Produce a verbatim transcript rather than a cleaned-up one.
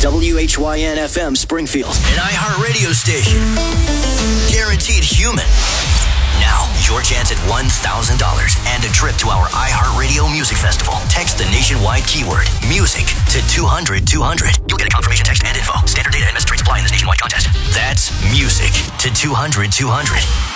W H Y N F M Springfield, an iHeartRadio station. Guaranteed human. Now, your chance at one thousand dollars and a trip to our iHeartRadio Music Festival. Text the nationwide keyword, music, to two hundred two hundred. You'll get a confirmation text and info. Standard data and message rates apply in this nationwide contest. That's music to two hundred two hundred.